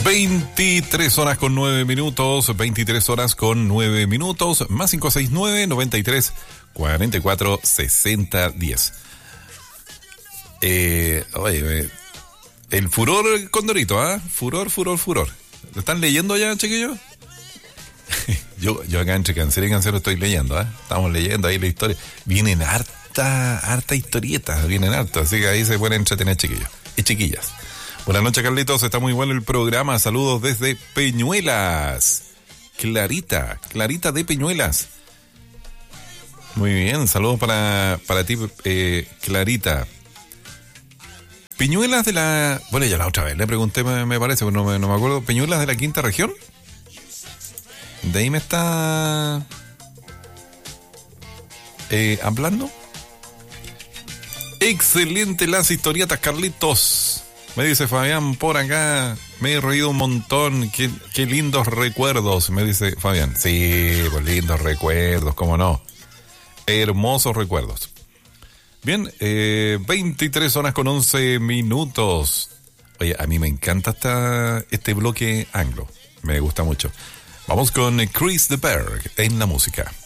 23 horas con 9 minutos, 23 horas con 9 minutos, más 569 93 44 60 10. Oye, el furor Condorito, ¿ah? Furor. ¿Lo están leyendo ya, chiquillos? yo acá entre Cancel y Cancelo estoy leyendo, ¿ah? Estamos leyendo ahí la historia. Vienen harta historietas, así que ahí se pueden entretener, chiquillos y chiquillas. Buenas noches, Carlitos, está muy bueno el programa. Saludos desde Peñuelas. Clarita de Peñuelas. Muy bien, saludos para ti, Clarita. Peñuelas de la... Bueno, ya la otra vez le pregunté, me parece, pero no me acuerdo. ¿Peñuelas de la quinta región? De ahí me está... hablando. Excelente las historietas, Carlitos. Me dice Fabián por acá, me he reído un montón, qué lindos recuerdos, me dice Fabián. Sí, pues lindos recuerdos, cómo no. Hermosos recuerdos. Bien, 23 horas con 11 minutos. Oye, a mí me encanta este bloque anglo, me gusta mucho. Vamos con Chris de Berg en la música.